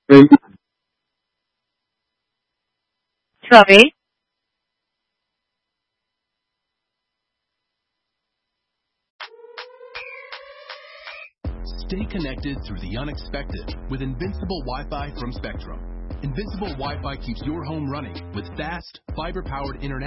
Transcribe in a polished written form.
Sorry. Stay connected through the unexpected with Invincible Wi-Fi from Spectrum. Invincible Wi-Fi keeps your home running with fast, fiber-powered internet